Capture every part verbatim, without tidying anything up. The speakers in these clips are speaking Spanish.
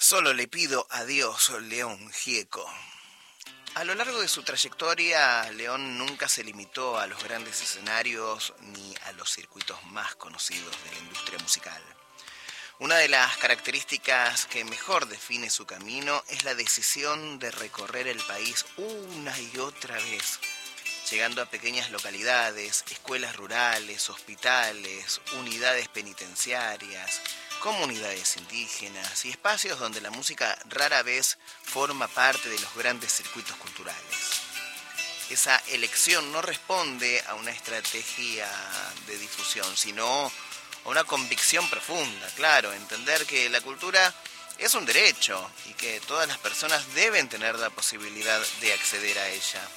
Solo le pido a Dios, León Gieco. A lo largo de su trayectoria, León nunca se limitó a los grandes escenarios ni a los circuitos más conocidos de la industria musical. Una de las características que mejor define su camino es la decisión de recorrer el país una y otra vez, llegando a pequeñas localidades, escuelas rurales, hospitales, unidades penitenciarias, comunidades indígenas y espacios donde la música rara vez forma parte de los grandes circuitos culturales. Esa elección no responde a una estrategia de difusión, sino a una convicción profunda, claro, entender que la cultura es un derecho y que todas las personas deben tener la posibilidad de acceder a ella.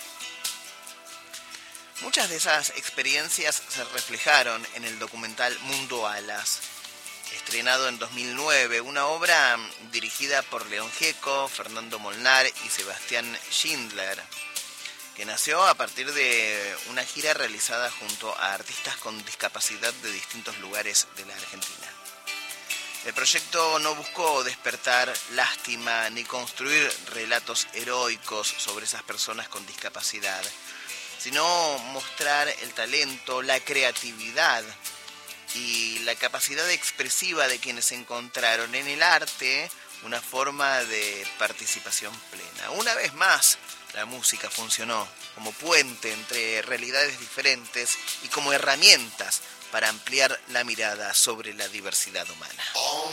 Muchas de esas experiencias se reflejaron en el documental Mundo Alas, estrenado en dos mil nueve, una obra dirigida por León Gieco, Fernando Molnar y Sebastián Schindler, que nació a partir de una gira realizada junto a artistas con discapacidad de distintos lugares de la Argentina. El proyecto no buscó despertar lástima ni construir relatos heroicos sobre esas personas con discapacidad, sino mostrar el talento, la creatividad y la capacidad expresiva de quienes encontraron en el arte una forma de participación plena. Una vez más, la música funcionó como puente entre realidades diferentes y como herramientas para ampliar la mirada sobre la diversidad humana.